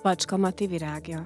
Vacska Mati virágja.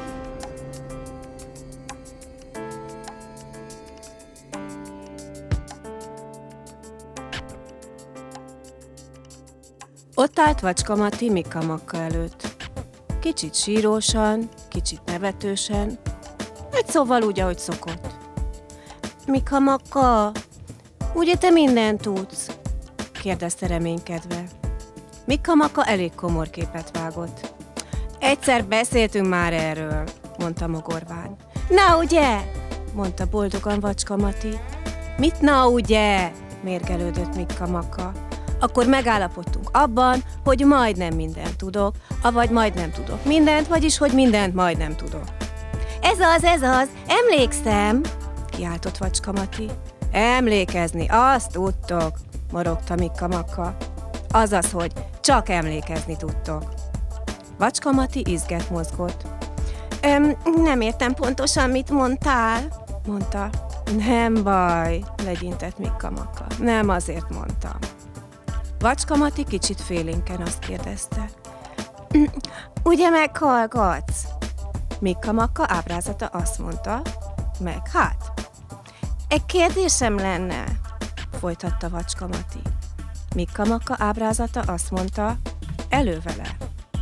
Ott állt Vacska Mati Mikka Makka előtt. Kicsit sírósan, kicsit nevetősen, egy szóval úgy, ahogy szokott. Mikka Makka, ugye te mindent tudsz? Kérdezte reménykedve. Mikka Makka elég komor képet vágott. Egyszer beszéltünk már erről, mondta mogorván. Na ugye? Mondta boldogan Vacska Mati. Mit na ugye? Mérgelődött Mikka Makka. Akkor megállapodtunk abban, hogy majdnem mindent tudok, avagy majdnem tudok mindent, vagyis hogy mindent majdnem tudok. Ez az, emlékszem, kiáltott Vacska Mati. Emlékezni, azt tudtok, morogta Mikka Makka. Azaz, hogy csak emlékezni tudtok. Vacska Mati izgett mozgott. Nem értem pontosan, mit mondtál, mondta. Nem baj, legyintett Mikka Makka. Nem azért mondtam. Vacska Mati kicsit félénken azt kérdezte. Ugye meghallgatsz? Mikka Makka ábrázata azt mondta. Meg hát? Egy kérdésem lenne, folytatta Vacska Mati. Mikka Makka ábrázata azt mondta. Elő vele.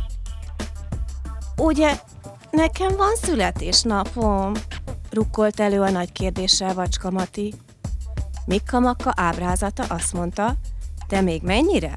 Ugye nekem van születésnapom? Rukkolt elő a nagy kérdéssel Vacska Mati. Mikka Makka ábrázata azt mondta. De még mennyire?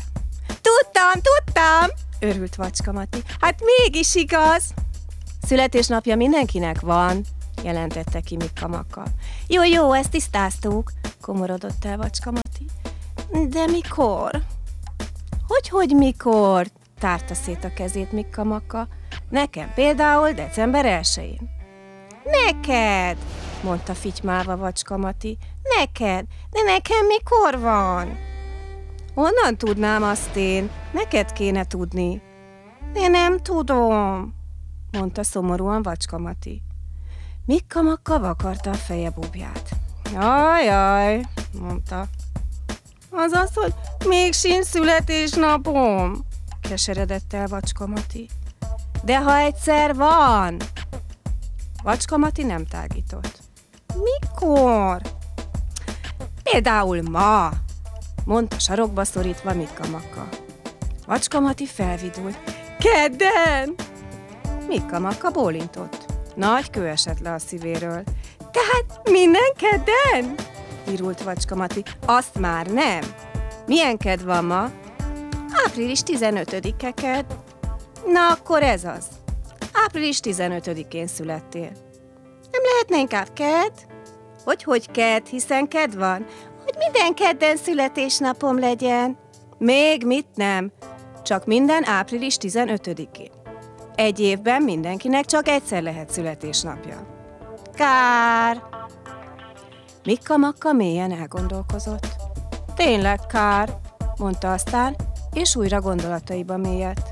Tudtam! Örült Vacska Mati. Hát mégis igaz! Születésnapja mindenkinek van, jelentette ki Mikka Makka. Jó, ezt tisztáztuk, komorodott el Vacska Mati. De mikor? Hogy mikor? Tárta szét a kezét Mikka Makka. Nekem például december 1-én. Neked, mondta fitymálva Vacska Mati. Neked, de nekem mikor van? Honnan tudnám azt én? Neked kéne tudni. De nem tudom, mondta szomorúan Vacska Mati. Mikka Makka vakarta a feje búbját. Jaj, mondta. Az, hogy még sincs születésnapom, keseredett el Vacska Mati. De ha egyszer van? Vacska Mati nem tágított. Mikor? Például ma, mondta sarokba szorítva Mikka Makka. Vacska Mati felvidult. Kedden! Mikka Makka bólintott. Nagy kő esett le a szívéről. Tehát minden kedden? Virult Vacska Mati. Azt már nem. Milyen kedd van ma? Április 15-e kedd. Na, akkor ez az. Április 15-én születtél. Nem lehetne inkább kedd? Hogy kedd, hiszen kedd van? Hogy minden kedden születésnapom legyen. Még mit nem? Csak minden április 15-én. Egy évben mindenkinek csak egyszer lehet születésnapja. Kár! Mikka Makka mélyen elgondolkozott. Tényleg kár, mondta aztán, és újra gondolataiba mélyedt.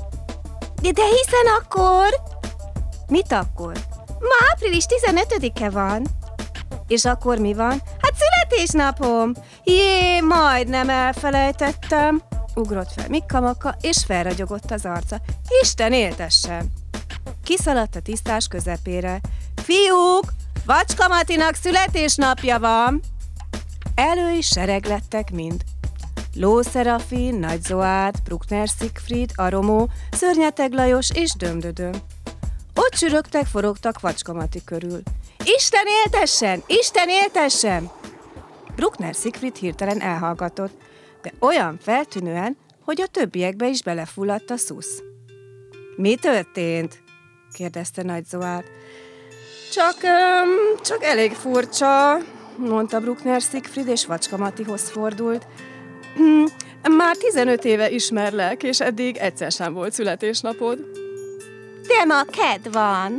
De hiszen akkor... Mit akkor? Ma április 15-e van. És akkor mi van? Hát születésnapom! Jé, majdnem elfelejtettem. Ugrott fel Mikka Makka, és felragyogott az arca. Isten éltessen! Kiszaladt a tisztás közepére. Fiúk, Vacska Matinak születésnapja van! Elő is sereglettek mind. Ló Szerafin, Nagy Zoárd, Bruckner Siegfried, Aromó, Szörnyeteg Lajos és Dömdödöm. Ott sürögtek, forogtak Vacska Mati körül. Isten éltessen! Isten éltessen! Bruckner Siegfried hirtelen elhallgatott, de olyan feltűnően, hogy a többiekbe is belefulladt a szusz. Mi történt? kérdezte Nagy Zoárd. Csak elég furcsa, mondta Bruckner Siegfried, és Vacska Matihoz fordult. Már 15 éve ismerlek, és eddig egyszer sem volt születésnapod. De ma kedd van.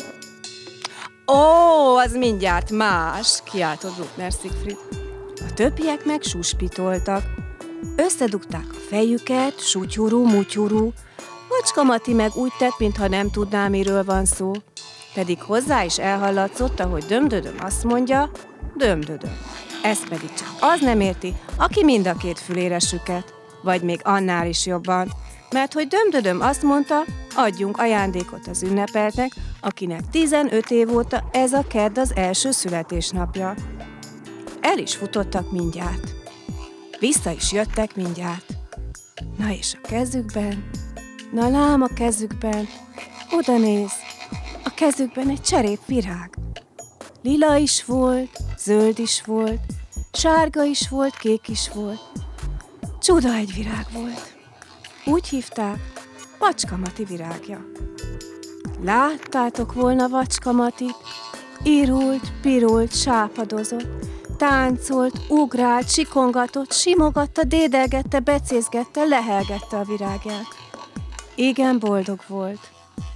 Ó, az mindjárt más, kiáltott Bruckner Siegfried. A többiek meg suspitoltak. Összedugták a fejüket, sutyurú, mutyurú. Vacska Mati meg úgy tett, mintha nem tudná, miről van szó. Pedig hozzá is elhallatszott, ahogy Dömdödöm azt mondja, Dömdödöm. Ezt pedig csak az nem érti, aki mind a két fülére süket, vagy még annál is jobban. mert hogy Dömdödöm azt mondta, adjunk ajándékot az ünnepeltnek, akinek 15 év óta ez a kedd az első születésnapja. El is futottak mindjárt. Vissza is jöttek mindjárt. Na és a kezükben, na lám a kezükben, oda néz, a kezükben egy cserépvirág. Lila is volt, zöld is volt, sárga is volt, kék is volt. Csuda egy virág volt. Úgy hívták, Vacska Mati virágja. Láttátok volna Vacska Matit? Irult, pirult, sápadozott, táncolt, ugrált, sikongatott, simogatta, dédelgette, becézgette, lehelgette a virágját. Igen boldog volt.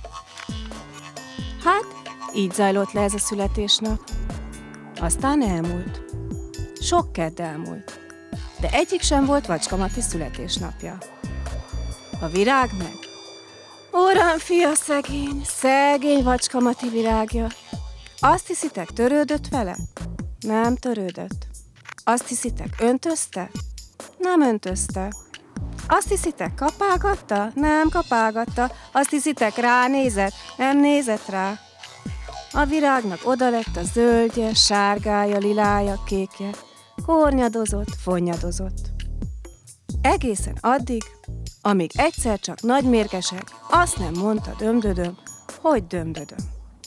Hát, így zajlott le ez a születésnap. Aztán elmúlt. Sok kedd elmúlt, de egyik sem volt Vacska Mati születésnapja. A virág meg. Uram, fia szegény, szegény Vacska Mati virágja. Azt hiszitek, törődött vele? Nem törődött. Azt hiszitek, öntözte? Nem öntözte. Azt hiszitek, kapálgatta? Nem kapálgatta. Azt hiszitek, ránézett? Nem nézett rá. A virágnak oda lett a zöldje, sárgája, lilája, kékje. Kornyadozott, fonnyadozott. Egészen addig, amíg egyszer csak nagymérgesek azt nem mondta Dömdödöm, hogy Dömdödöm.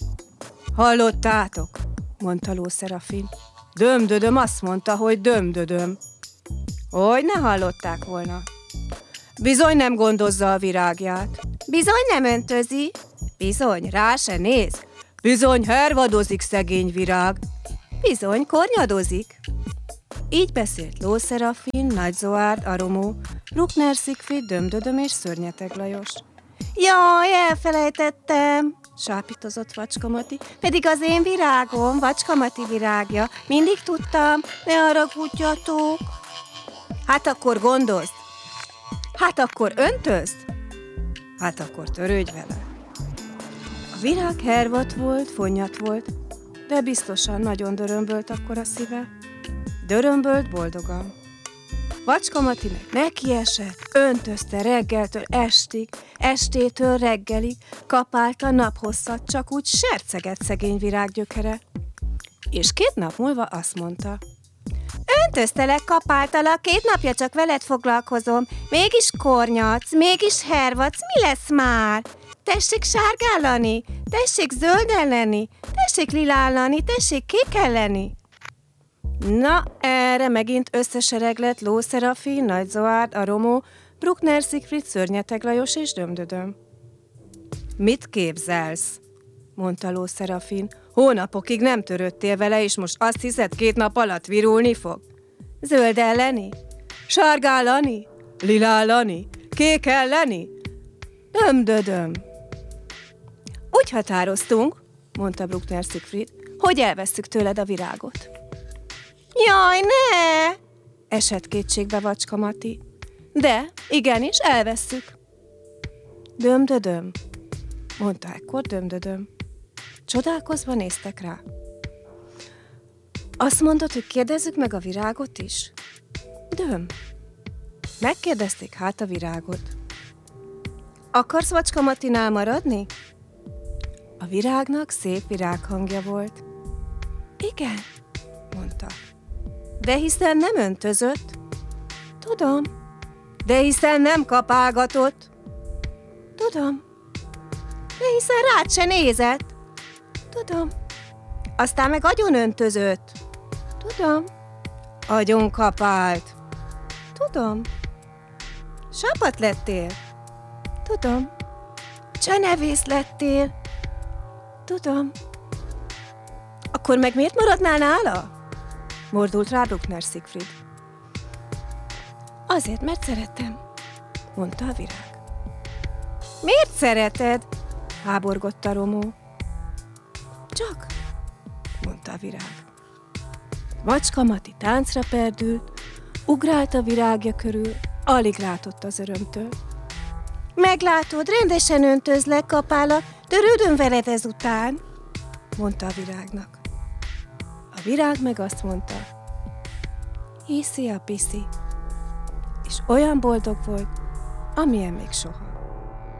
Hallottátok? Mondta Ló Szerafin. Dömdödöm azt mondta, hogy Dömdödöm. Hogy ne hallották volna? Bizony nem gondozza a virágját. Bizony nem öntözi. Bizony rá se néz. Bizony hervadozik szegény virág. Bizony kornyadozik. Így beszélt Ló Szerafin, Nagy Zoárd, Aromó, Bruckner Siegfried, Dömdödöm és Szörnyeteg Lajos. Jaj, elfelejtettem, sápítozott Vacska Mati, pedig az én virágom, Vacska Mati virágja. Mindig tudtam, ne haragudjatok. Hát akkor gondozd. Hát akkor öntözd. Hát akkor törődj vele. A virág hervadt volt, fonnyat volt, de biztosan nagyon dörömbölt akkor a szíve. Dörömbölt boldogan. Vacska Mati meg nekiesett, öntözte reggeltől estig, estétől reggelig, kapálta naphosszat, csak úgy sercegett szegény virággyökere. És 2 nap múlva azt mondta: öntöztelek, kapáltalak, 2 napja csak veled foglalkozom, mégis kornyadsz, mégis hervadsz, mi lesz már? Tessék sárgállani, tessék zöldelleni, tessék lilállani, tessék kékelleni. Na, erre megint összesereglett Ló Szerafin, Nagy Zoárd, Aromó, Bruckner Siegfried, Szörnyeteg Lajos és Dömdödöm. Mit képzelsz? Mondta Ló Szerafin. Hónapokig nem törődtél vele, és most azt hiszed, 2 nap alatt virulni fog? Zöldelleni? Sárgállani? Lilállani? Kékelleni? Dömdödöm. Úgy határoztunk, mondta Bruckner Siegfried, hogy elvesszük tőled a virágot. Jaj, ne! Esett kétségbe Vacska Mati. De, igenis, elvesszük. Dömdödöm, mondta ekkor Dömdödöm. Csodálkozva néztek rá. Azt mondod, hogy kérdezzük meg a virágot is? Döm. Megkérdezték hát a virágot. Akarsz Vacska Matinál maradni? A virágnak szép virághangja volt. Igen, mondta. De hiszen nem öntözött. Tudom. De hiszen nem kapálgatott. Tudom. De hiszen rád se nézett. Tudom. Aztán meg agyon öntözött. Tudom. Agyon kapált. Tudom. Sapat lettél. Tudom. Csenevész lettél. Tudom. Akkor meg miért maradnál nála? Mordult rá Bruckner Siegfried. Azért, mert szeretem, mondta a virág. Miért szereted? Háborgott Aromó. Csak, mondta a virág. Vacska Mati táncra perdült, ugrált a virágja körül, alig látott az örömtől. Meglátod, rendesen öntözlek, kapálak, törődöm veled ezután, mondta a virágnak. A virág meg azt mondta: hiszi a piszi, és olyan boldog volt, amilyen még soha.